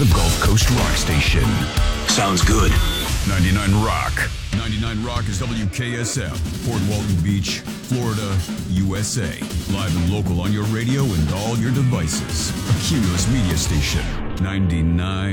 the Gulf Coast rock station. Sounds good. 99 Rock. 99 Rock is WKSF, Port Walton Beach, Florida, USA. Live and local on your radio and all your devices. A Cumulus media station. 99